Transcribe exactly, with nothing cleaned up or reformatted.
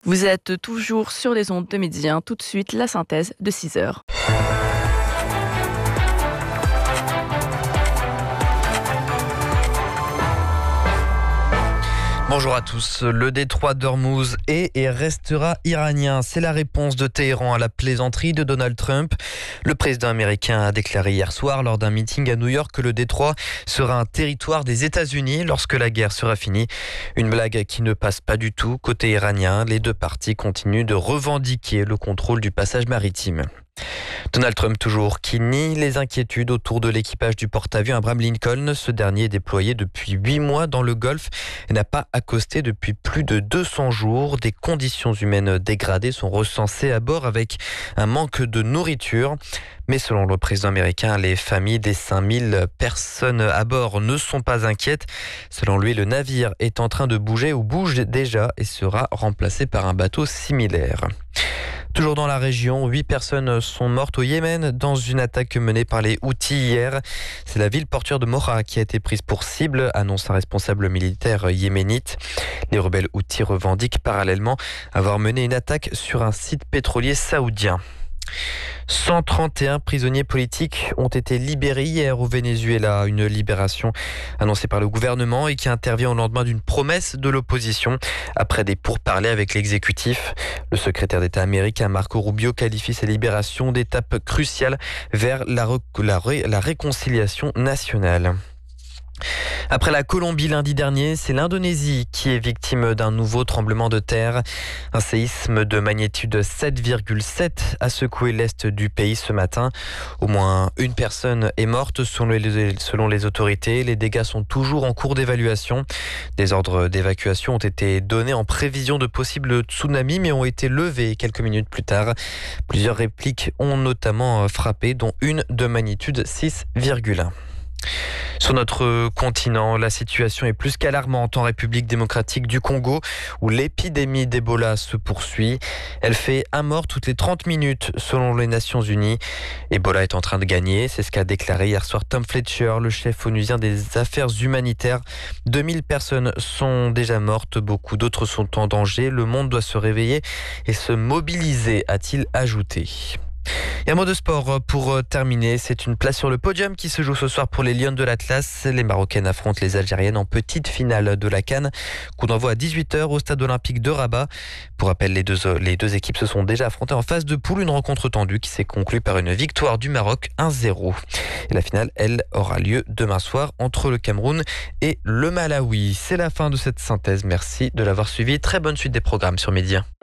Vous êtes toujours sur les ondes de Midi un. Tout de suite, la synthèse de six heures. Bonjour à tous. Le détroit d'Ormuz est et restera iranien. C'est la réponse de Téhéran à la plaisanterie de Donald Trump. Le président américain a déclaré hier soir lors d'un meeting à New York que le détroit sera un territoire des États-Unis lorsque la guerre sera finie. Une blague qui ne passe pas du tout. Côté iranien, les deux parties continuent de revendiquer le contrôle du passage maritime. Donald Trump toujours, qui nie les inquiétudes autour de l'équipage du porte-avions Abraham Lincoln. Ce dernier est déployé depuis huit mois dans le Golfe et n'a pas accosté depuis plus de deux cents jours. Des conditions humaines dégradées sont recensées à bord avec un manque de nourriture. Mais selon le président américain, les familles des cinq mille personnes à bord ne sont pas inquiètes. Selon lui, le navire est en train de bouger ou bouge déjà et sera remplacé par un bateau similaire. Toujours dans la région, huit personnes sont mortes au Yémen dans une attaque menée par les Houthis hier. C'est la ville portuaire de Moha qui a été prise pour cible, annonce un responsable militaire yéménite. Les rebelles Houthis revendiquent parallèlement avoir mené une attaque sur un site pétrolier saoudien. cent trente et un prisonniers politiques ont été libérés hier au Venezuela. Une libération annoncée par le gouvernement et qui intervient au lendemain d'une promesse de l'opposition après des pourparlers avec l'exécutif. Le secrétaire d'État américain Marco Rubio qualifie ces libérations d'étape cruciale vers la, la, la réconciliation nationale. Après la Colombie lundi dernier, c'est l'Indonésie qui est victime d'un nouveau tremblement de terre. Un séisme de magnitude sept virgule sept a secoué l'est du pays ce matin. Au moins une personne est morte selon les, selon les autorités. Les dégâts sont toujours en cours d'évaluation. Des ordres d'évacuation ont été donnés en prévision de possibles tsunamis mais ont été levés quelques minutes plus tard. Plusieurs répliques ont notamment frappé, dont une de magnitude six virgule un. Sur notre continent, la situation est plus qu'alarmante en République démocratique du Congo, où l'épidémie d'Ebola se poursuit. Elle fait un mort toutes les trente minutes, selon les Nations Unies. Ebola est en train de gagner, c'est ce qu'a déclaré hier soir Tom Fletcher, le chef onusien des affaires humanitaires. deux mille personnes sont déjà mortes, beaucoup d'autres sont en danger. Le monde doit se réveiller et se mobiliser, a-t-il ajouté. Et un mot de sport pour terminer, c'est une place sur le podium qui se joue ce soir pour les Lions de l'Atlas. Les Marocaines affrontent les Algériennes en petite finale de la CAN. Coup d'envoi à dix-huit heures au stade olympique de Rabat. Pour rappel, les deux, les deux équipes se sont déjà affrontées en phase de poule. Une rencontre tendue qui s'est conclue par une victoire du Maroc un zéro. Et la finale, elle, aura lieu demain soir entre le Cameroun et le Malawi. C'est la fin de cette synthèse. Merci de l'avoir suivi. Très bonne suite des programmes sur Midi un.